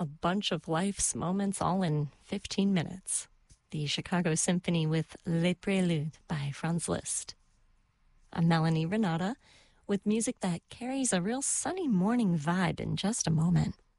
A bunch of life's moments all in 15 minutes. The Chicago Symphony with Les Préludes by Franz Liszt. I'm Melanie Renata with music that carries a real sunny morning vibe in just a moment.